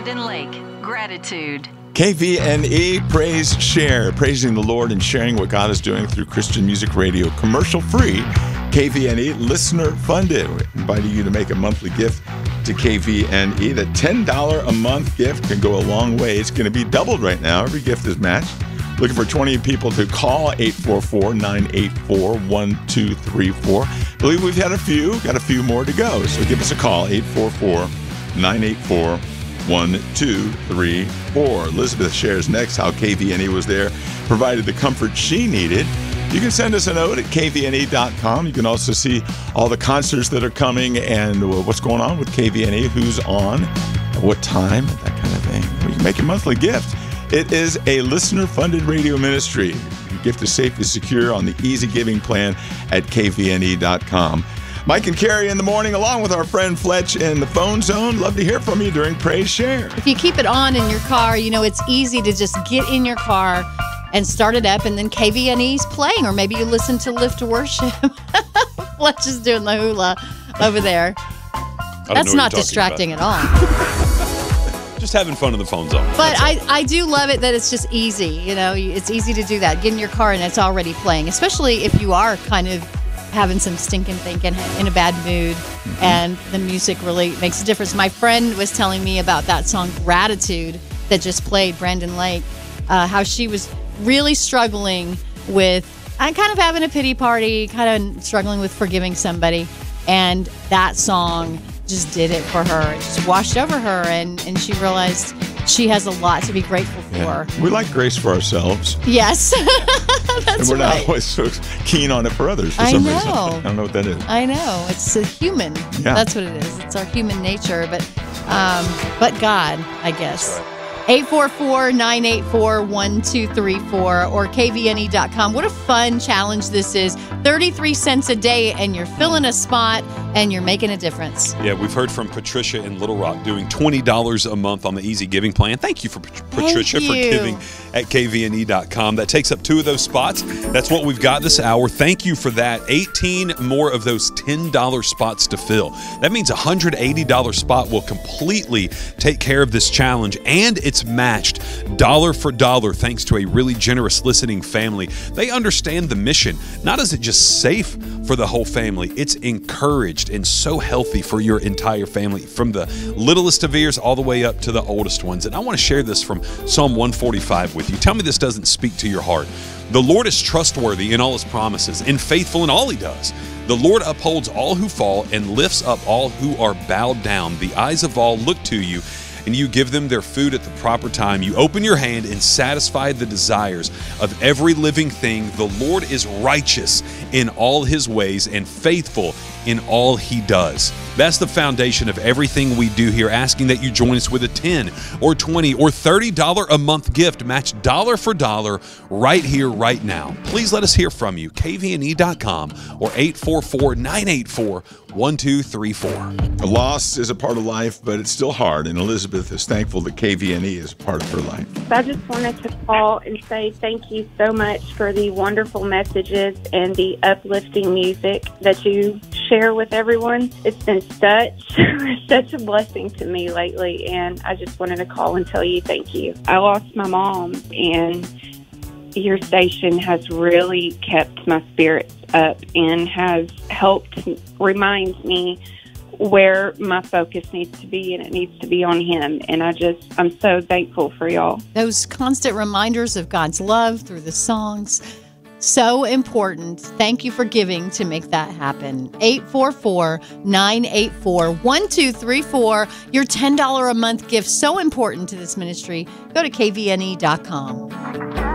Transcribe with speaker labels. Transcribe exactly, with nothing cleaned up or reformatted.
Speaker 1: Brandon Lake, Gratitude.
Speaker 2: K V N E, Praise Share, praising the Lord and sharing what God is doing through Christian Music Radio, commercial-free. K V N E, listener-funded. We're inviting you to make a monthly gift to K V N E. The ten dollars a month gift can go a long way. It's going to be doubled right now. Every gift is matched. Looking for twenty people to call eight four four, nine eight four, one two three four. I believe we've had a few. Got a few more to go. So give us a call, eight four four, nine eight four, one two three four. Elizabeth shares next how K V N E was there, provided the comfort she needed. You can send us a note at k v n e dot com. You can also see all the concerts that are coming and what's going on with K V N E, who's on, at what time, that kind of thing. You can make a monthly gift. It is a listener-funded radio ministry. Your gift is safe and secure on the Easy Giving plan at k v n e dot com. Mike and Carrie in the morning, along with our friend Fletch in the phone zone. Love to hear from you during Praise Share.
Speaker 3: If you keep it on in your car, you know, it's easy to just get in your car and start it up, and then K V N E's playing, or maybe you listen to Lift Worship. Fletch is doing the hula over there. That's not distracting at all.
Speaker 4: Just having fun in the phone zone.
Speaker 3: But I, I do love it that it's just easy. You know, it's easy to do that. Get in your car and it's already playing, especially if you are kind of having some stinking thinking, in a bad mood, mm-hmm. and the music really makes a difference. My friend was telling me about that song Gratitude that just played, Brandon Lake, uh, how she was really struggling with, I'm kind of having a pity party, kind of struggling with forgiving somebody, and that song just did it for her. It just washed over her, and, and she realized she has a lot to be grateful for.
Speaker 2: Yeah. We like grace for ourselves.
Speaker 3: Yes. That's
Speaker 2: and we're
Speaker 3: right.
Speaker 2: not always so keen on it for others for
Speaker 3: I
Speaker 2: some
Speaker 3: know.
Speaker 2: reason. I don't know what that is.
Speaker 3: I know. It's a human.
Speaker 2: Yeah.
Speaker 3: That's what it is. It's our human nature. But um, but God, I guess. eight four four, nine eight four, one two three four or k v n e dot com. What a fun challenge this is. thirty-three cents a day, and you're filling a spot, and you're making a difference.
Speaker 4: Yeah, we've heard from Patricia in Little Rock doing twenty dollars a month on the Easy Giving plan. Thank you for Patricia
Speaker 3: Thank
Speaker 4: for
Speaker 3: you.
Speaker 4: giving at k v n e dot com. That takes up two of those spots. That's what we've got this hour. Thank you for that. eighteen more of those ten dollar spots to fill. That means a one hundred eighty dollar spot will completely take care of this challenge, and it's matched dollar for dollar thanks to a really generous listening family. They understand the mission. Not is it just safe for the whole family, it's encouraged and so healthy for your entire family, from the littlest of ears all the way up to the oldest ones. And I want to share this from Psalm one forty-five with you. Tell me this doesn't speak to your heart. The Lord is trustworthy in all his promises and faithful in all he does. The Lord upholds all who fall and lifts up all who are bowed down. The eyes of all look to you, and you give them their food at the proper time. You open your hand and satisfy the desires of every living thing. The Lord is righteous in all his ways and faithful in all he does. That's the foundation of everything we do here, asking that you join us with a ten or twenty or thirty dollar a month gift matched dollar for dollar right here, right now. Please let us hear from you. k v n e dot com or eight four four, nine eight four, one two three four.
Speaker 2: A loss is a part of life, but it's still hard, and Elizabeth is thankful that K V N E is a part of her life.
Speaker 5: I just wanted to call and say thank you so much for the wonderful messages and the uplifting music that you share with everyone. It's been such, such a blessing to me lately, and I just wanted to call and tell you thank you. I lost my mom, and your station has really kept my spirits up and has helped remind me where my focus needs to be, and it needs to be on him. And I just, I'm so thankful for y'all.
Speaker 3: Those constant reminders of God's love through the songs, so important. Thank you for giving to make that happen. eight four four, nine eight four, one two three four. Your ten dollar a month gift, so important to this ministry. Go to k v n e dot com.